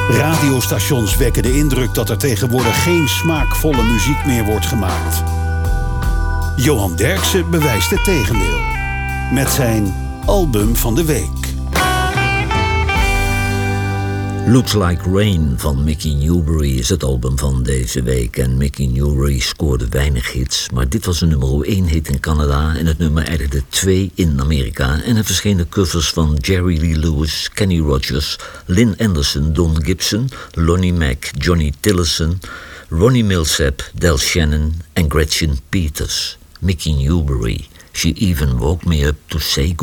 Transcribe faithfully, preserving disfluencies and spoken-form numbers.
Radiostations wekken de indruk dat er tegenwoordig geen smaakvolle muziek meer wordt gemaakt. Johan Derksen bewijst het tegendeel. Met zijn album van de week. Looks Like Rain van Mickey Newbury is het album van deze week. En Mickey Newbury scoorde weinig hits, maar dit was een nummer één hit in Canada en het nummer eindigde twee in Amerika. En er verschenen covers van Jerry Lee Lewis, Kenny Rogers, Lynn Anderson, Don Gibson, Lonnie Mack, Johnny Tillotson, Ronnie Milsap, Del Shannon en Gretchen Peters. Mickey Newbury, She Even Woke Me Up to Say